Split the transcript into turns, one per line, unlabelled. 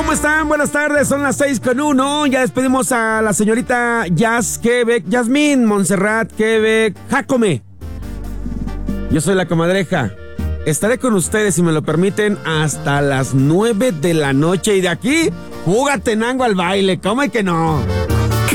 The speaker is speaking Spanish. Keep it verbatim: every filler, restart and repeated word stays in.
¿Cómo están? Buenas tardes, son las seis con uno. Ya despedimos a la señorita Jazz Quebec, Yasmín Montserrat Quebec Jacome. Yo soy la comadreja. Estaré con ustedes, si me lo permiten, hasta las nueve de la noche. Y de aquí, júgate nango al baile, ¿cómo es que no?